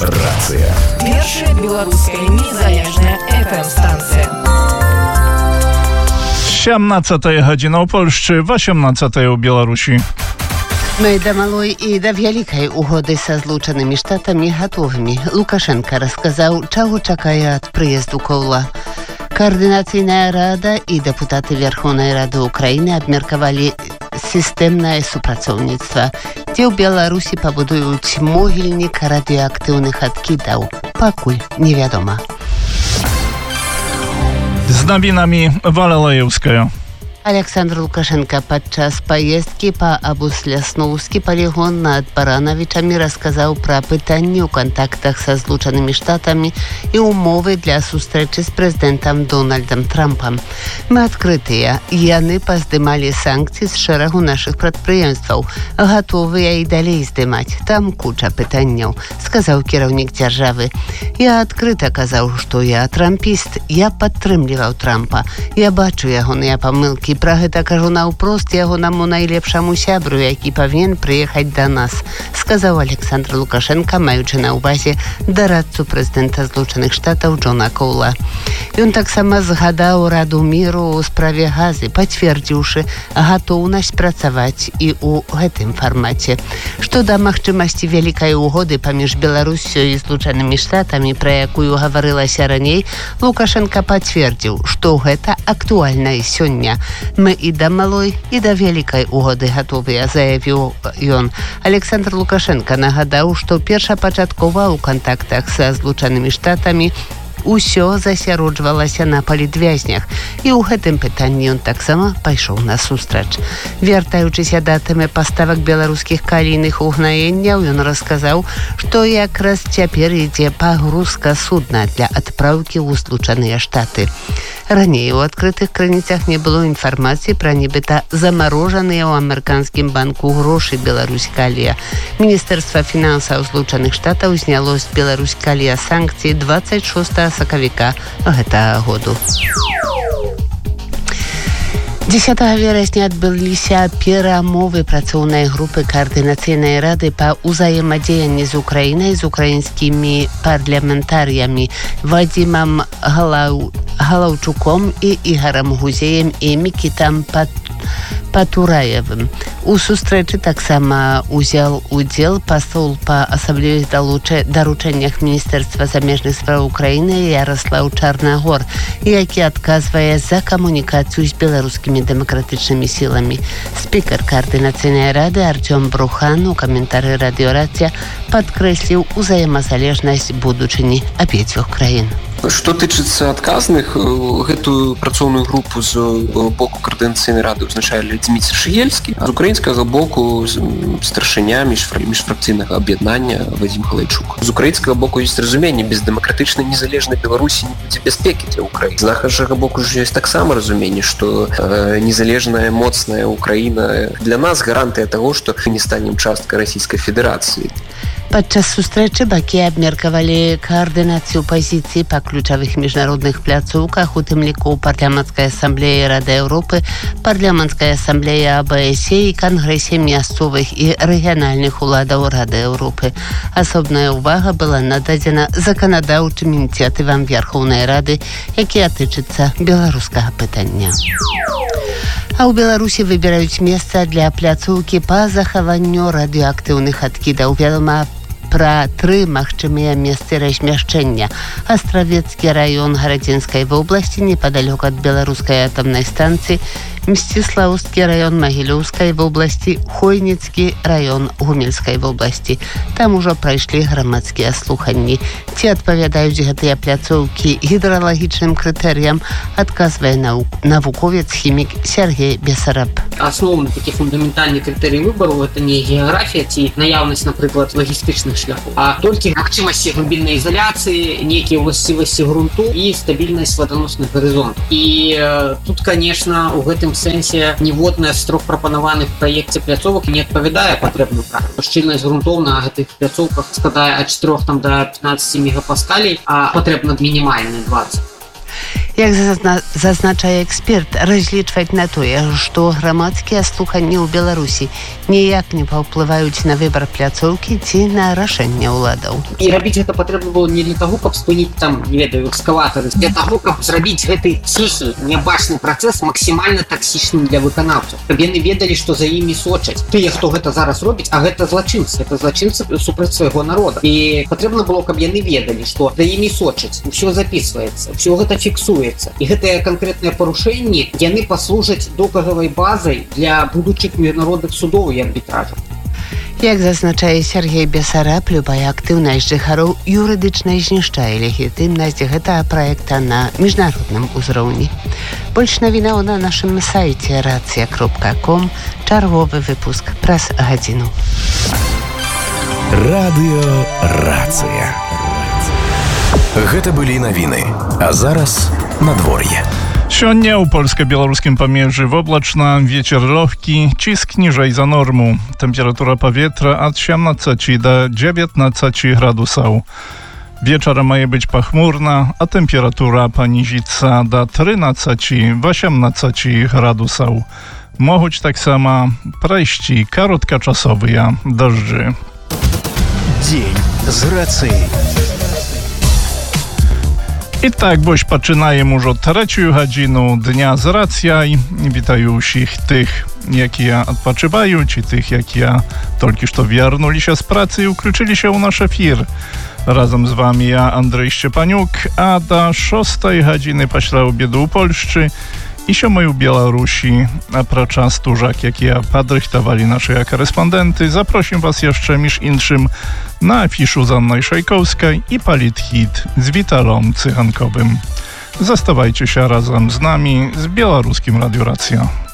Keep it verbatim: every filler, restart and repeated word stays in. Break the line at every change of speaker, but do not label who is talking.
Рацыя.
Першая беларуская незалежная эф эм-станція.
сямнадцатая гадзіна ў Польшчы, восемнадцатая ў Беларусі.
Мы до малой и до великой угоды со Злученными Штатами готовыми. Лукашенко рассказал, чего чакае от приезду Коула. Координаційная рада и депутаты Верховной Рады Украины обмерковали системное супрацоўніцтва, где в Беларуси побудуют могильник радиоактивных откидов. Пакуль невядома.
Z nowinami Walelejewskaja.
Александр Лукашенко падчас поездки по Абус-Лясноўскі полигон над Барановичами рассказал про пытанні ў контактах со Злученными Штатами и умовы для сустрэчы с президентом Дональдом Трампом. Мы открытыя. Яны паздымалі санкции с шэрагу наших прадпрыемстваў. Готовыя и далей здымаць. Там куча пытанняў, сказал кіраўнік дзяржавы. Я открыто казаў, что я трампіст. Я падтрымліваў Трампа. Я бачу ягоныя памылкі. Пра гэта кажу наўпрост ягонаму найлепшаму сябру, які павінен прыехаць да нас, сказаў Александр Лукашенко, маючы на ўвазе дарадцу прэзідэнта Злучаных Штатаў Джона Коула. Ён таксама згадаў Раду міру ў справе газы, пацвердзіўшы гатоўнасць працаваць і ў гэтым фармаце. Што да магчымасці вялікай угоды паміж Беларуссю і Злучанымі Штатамі, пра якую гаварылася раней, Лукашенко пацвердзіў, што гэта актуальна і сёння. Мы и до малой, и до великой угоды готовыя, заявіў ён. Александр Лукашенко нагадаў, што першапачаткова ў кантактах са Злучанымі Штатамі усё засяроджвалася на палітвязнях, і ў гэтым пытанні ён таксама пайшоў на сустрач. Вяртаючыся да тэмы паставак беларускіх калійных угнаенняў, ён расказаў, што якраз цяпер ідзе пагрузка судна для адпраўкі ў Злучаныя Штаты. Раней у адкрытых крыніцах не было інфармацыі пра нібыта замарожаныя ў амерыканскім банку грошы Беларусь-Калія. Міністэрства фінансаў Злучаных Штатаў зняло з Беларусь-Калія санкцыі двадцать шостага сакавіка гэтага году. дзесятага верасня адбыліся перамовы працоўнай групы координацыйнай рады па ўзаемадзеянні з Украінай з украінскімі парламентарыямі Вадзімам Галау... Галаўчуком і Ігарам Гузеем і Мікітам Пат... Патураевым. У сустрэчы таксама узял удзел пасол па асаблівых даручэннях Міністэрства замежных спраў Украіны Ярослаў Чарнагор, які адказвае за камунікацыю з беларускімі дэмакратычнымі сіламі. Спікер координацыйнай рады Артём Брухан у каментары радыёрацыя падкрэсліў узаемазалежнасць будучыні абедзвюх краін.
Што тычыцца адказных, гэтую працоўную групу з боку координацыйнай рады ўзначалі Дмітрий Шыельскі, з украінскага боку старшыня міжфракцыйнага аб'яднання Вадзім Галайчук. З украінскага боку ёсць разуменне, без дэмакратычнай незалежнай Беларусі не будзе бяспекі для Украіны. З нашага боку ж ёсць таксама разуменне, што э, незалежная, моцная Украіна для нас гарантыя таго, што мы не станем часткай Расійскай Федэрацыі.
Падчас сустрэчы бакі абмеркавалі каардынацыю пазіцый па ключавых міжнародных пляцоўках, у тым ліку парламенцкай асамблеі Рады Еўропы, парламенцкай асамблеі а бэ эс і кангрэсе мясцовых і рэгіянальных уладаў Рады Еўропы. Асобная ўвага была нададзена заканадаўчым ініцыятывам Верховнай Рады, якія тычацца беларускага пытання. А ў Беларусі выбіраюць месца для пляцоўкі па захаванню радыеактыўных адкідаў. Вядома пра тры магчымыя месцы размяшчэння. Астравецкі раён Гарадзінскай вобласці непадалёк ад беларускай атамнай станцыі, Мсціслаўскі раён Магілёўскай вобласці, Хойніцкі раён Гомельскай вобласці. Там ужо прайшлі грамадскія слуханні. Ці адпавядаюць гэтыя пляцоўкі гідралагічным крытэрыям, адказвае навуковец хімік Сергей Бесараб.
Асноўны такі фундаментальны крытэрый выбару это не геаграфія ці наяўнасць, напрыклад, лагістычных шляхоў, а толькі магчымасці глыбіннай ізаляцыі, нейкія ўласцівасці грунту і стабільнасць ваданосных гарызонтаў. І э, тут, конечно, у гэтым сэнсе ніводная з трох прапанаваных у праекце пляцовак не адпавядае патрэбную практыку. Шчыльнасць грунтоў на гэтых пляцоўках складае ад чатырох там да пятнаццаці мегапаскалей, а патрэбна мінімальная двадцать.
Як зазна... зазначае эксперт, разлічваць на тое, што грамадскія слуханні ў Беларусі ніяк не паўплываюць на выбар пляцоўкі ці на рашэнне ўладаў.
І рабіць гэта патрэбна было не для таго, каб спыніць там, не ведаю, экскаватары, для таго, каб зрабіць гэты ціхі, нябачны працэс максімальна таксічным для выканаўцаў. Каб яны ведалі, што за імі сочаць. Тыя, хто гэта зараз робіць, а гэта злачынцы, гэта злачынцы супраць свайго народа. І патрэбна было, каб яны ведалі, што за імі сочаць, усё записываецца, усё гэта фіксуецца. І гэтыя канкрэтныя парушэнні, яны паслужаць доказавай базай для будучых міжнародных судоў і арбітражаў.
Як зазначае Сергей Бесараб, любая актыўнасць жыхароў юрыдычна знішчае легітымнасць гэтага праекта на міжнародным узроўні. Больш навінаў на нашым сайце рацыя кропка ком, чарговы выпуск праз гадзіну.
Радыё Рацыя. Гэта былі навіны, а зараз надвор'е.
Сёння ў польска-беларускім памежжы воблачна, вецер лёгкі, ціск ніжэй за норму. Тэмпература паветра ад сямнаццаці да дзевятнаццаці градусаў. Wieczorem ma być pochmurna, a temperatura paniżyca do trzynastu do osiemnastu gradusów. Mogą tak samo przejść krótkoczasowe deszcze.
Dzień z racji.
I tak, boś zaczynamy już od trzeciej godziny dnia z racjaj. Witaję wszystkich tych, jakie odpoczywają, i tych, jakie tylko co wierнули się z pracy i uключили się u nasz efir. Razem z wami ja, Andrzej Szczepaniuk, a do szóstej godziny pośle obiedu u Polszczy i siódmej u Białorusi, a pracza stużak, jakie podrychtowali nasze korespondenty, zaprosim was jeszcze miż inszym na afiszu z Annej Szajkowskiej i Polithit z Witalom Cychankowym. Zostawajcie się razem z nami z Białoruskim Radio Racja.